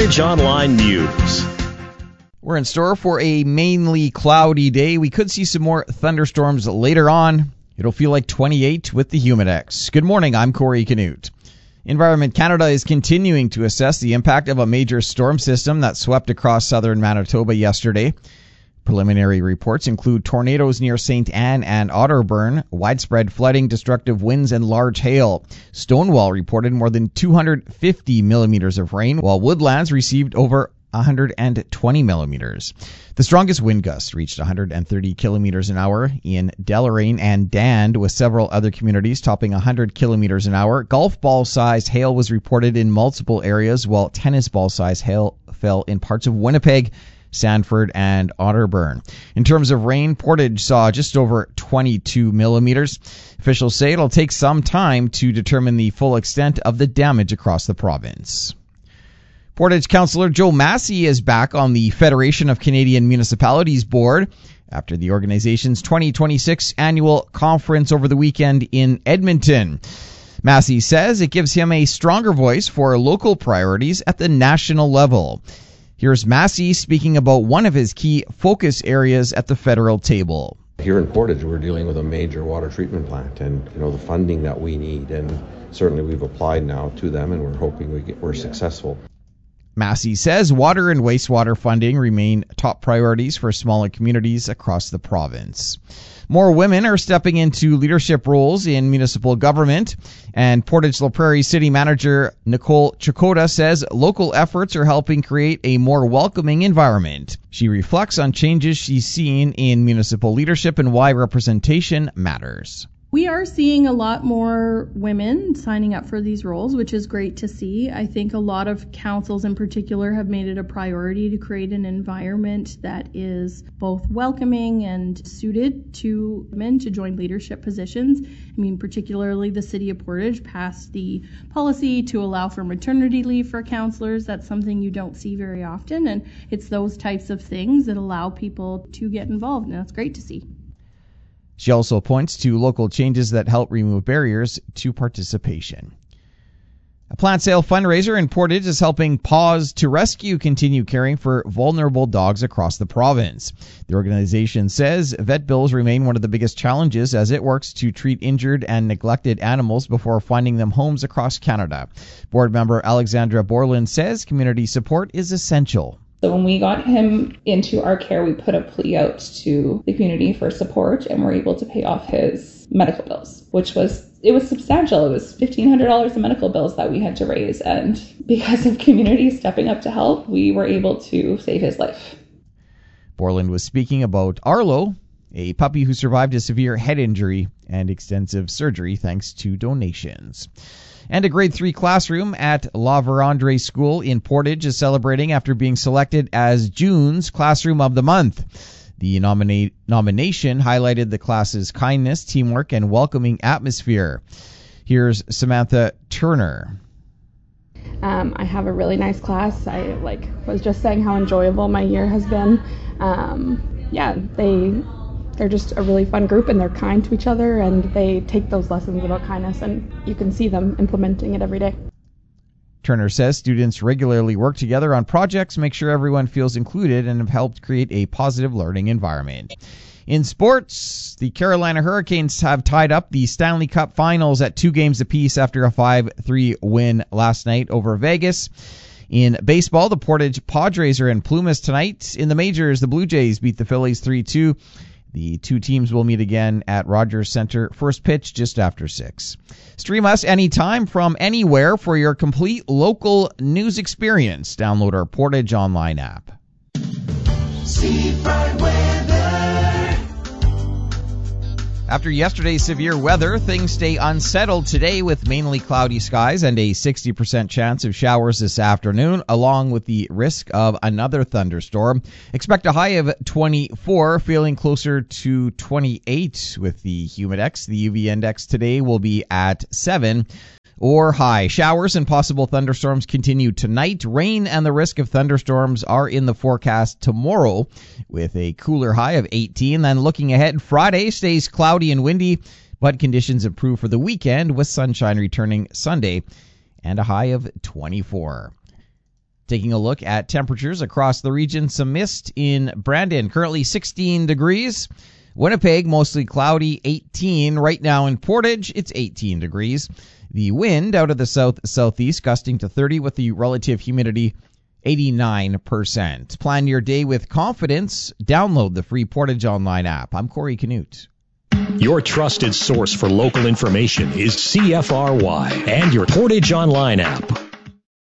Portage Online News. We're in store for a mainly cloudy day. We could see some more thunderstorms later on. It'll feel like 28 with the Humidex. Good morning, I'm Corey Canute. Environment Canada is continuing to assess the impact of a major storm system that swept across southern Manitoba yesterday. Preliminary reports include tornadoes near St. Anne and Otterburn, widespread flooding, destructive winds, and large hail. Stonewall reported more than 250 millimeters of rain, while Woodlands received over 120 millimeters. The strongest wind gusts reached 130 kilometers an hour in Deloraine and Dand, with several other communities topping 100 kilometers an hour. Golf ball-sized hail was reported in multiple areas, while tennis ball-sized hail fell in parts of Winnipeg, Sanford, and Otterburn. In terms of rain, Portage saw just over 22 millimeters. Officials say it'll take some time to determine the full extent of the damage across the province. Portage Councillor Joe Massey is back on the Federation of Canadian Municipalities Board after the organization's 2026 annual conference over the weekend in Edmonton. Massey says it gives him a stronger voice for local priorities at the national level. Here's Massey speaking about one of his key focus areas at the federal table. Here in Portage, we're dealing with a major water treatment plant and, the funding that we need. And certainly we've applied now to them and we're hoping we're successful. Massey says water and wastewater funding remain top priorities for smaller communities across the province. More women are stepping into leadership roles in municipal government, and Portage La Prairie City Manager Nicole Chakota says local efforts are helping create a more welcoming environment. She reflects on changes she's seen in municipal leadership and why representation matters. We are seeing a lot more women signing up for these roles, which is great to see. I think a lot of councils in particular have made it a priority to create an environment that is both welcoming and suited to women to join leadership positions. I mean, particularly the City of Portage passed the policy to allow for maternity leave for councillors. That's something you don't see very often, and it's those types of things that allow people to get involved, and that's great to see. She also points to local changes that help remove barriers to participation. A plant sale fundraiser in Portage is helping Paws to Rescue continue caring for vulnerable dogs across the province. The organization says vet bills remain one of the biggest challenges as it works to treat injured and neglected animals before finding them homes across Canada. Board member Alexandra Borland says community support is essential. So when we got him into our care, we put a plea out to the community for support and were able to pay off his medical bills, which was substantial. It was $1,500 in medical bills that we had to raise. And because of community stepping up to help, we were able to save his life. Borland was speaking about Arlo, a puppy who survived a severe head injury and extensive surgery thanks to donations. And a grade 3 classroom at La Vérandre School in Portage is celebrating after being selected as June's Classroom of the Month. The nomination highlighted the class's kindness, teamwork, and welcoming atmosphere. Here's Samantha Turner. I have a really nice class. I was just saying how enjoyable my year has been. They're just a really fun group, and they're kind to each other, and they take those lessons about kindness, and you can see them implementing it every day. Turner says students regularly work together on projects, make sure everyone feels included, and have helped create a positive learning environment. In sports, the Carolina Hurricanes have tied up the Stanley Cup Finals at 2 games apiece after a 5-3 win last night over Vegas. In baseball, the Portage Padres are in Plumas tonight. In the majors, the Blue Jays beat the Phillies 3-2. The two teams will meet again at Rogers Center. First pitch just after 6. Stream us anytime from anywhere for your complete local news experience. Download our Portage Online app. Seafront weather. After yesterday's severe weather, things stay unsettled today with mainly cloudy skies and a 60% chance of showers this afternoon, along with the risk of another thunderstorm. Expect a high of 24, feeling closer to 28 with the Humidex. The UV index today will be at 7 or high. Showers and possible thunderstorms continue tonight. Rain and the risk of thunderstorms are in the forecast tomorrow with a cooler high of 18. Then looking ahead, Friday stays cloudy and windy, but conditions improve for the weekend with sunshine returning Sunday and a high of 24. Taking a look at temperatures across the region, some mist in Brandon, currently 16 degrees. Winnipeg, mostly cloudy, 18. Right now in Portage, it's 18 degrees. The wind out of the south-southeast gusting to 30 with the relative humidity 89%. Plan your day with confidence. Download the free Portage Online app. I'm Corey Canute. Your trusted source for local information is CFRY and your Portage Online app.